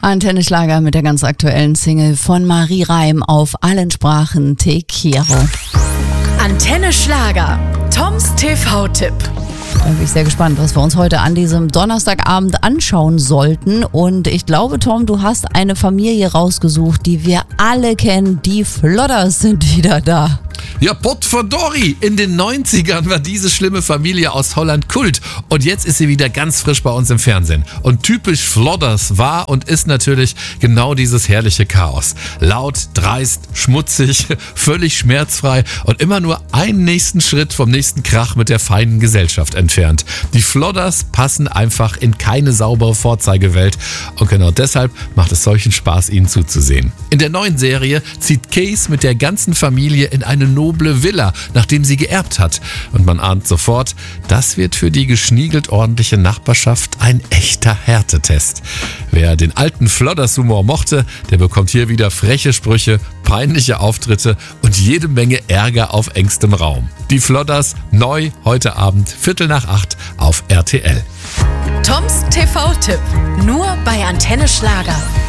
Antenne Schlager mit der ganz aktuellen Single von Marie Reim auf allen Sprachen, Te Quiero. Antenne Schlager, Toms TV-Tipp. Da bin ich sehr gespannt, was wir uns heute an diesem Donnerstagabend anschauen sollten. Und ich glaube, Tom, du hast eine Familie rausgesucht, die wir alle kennen. Die Flodders sind wieder da. Ja, Potverdori. In den 90ern war diese schlimme Familie aus Holland Kult. Und jetzt ist sie wieder ganz frisch bei uns im Fernsehen. Und typisch Flodders war und ist natürlich genau dieses herrliche Chaos. Laut, dreist, schmutzig, völlig schmerzfrei und immer nur einen nächsten Schritt vom nächsten Krach mit der feinen Gesellschaft entfernt. Die Flodders passen einfach in keine saubere Vorzeigewelt. Und genau deshalb macht es solchen Spaß, ihnen zuzusehen. In der neuen Serie zieht Kees mit der ganzen Familie in eine noble Villa, nachdem sie geerbt hat. Und man ahnt sofort, das wird für die geschniegelt ordentliche Nachbarschaft ein echter Härtetest. Wer den alten Flodders-Humor mochte, der bekommt hier wieder freche Sprüche, peinliche Auftritte und jede Menge Ärger auf engstem Raum. Die Flodders neu heute Abend 7:45 auf RTL. Toms TV-Tipp, nur bei Antenne Schlager.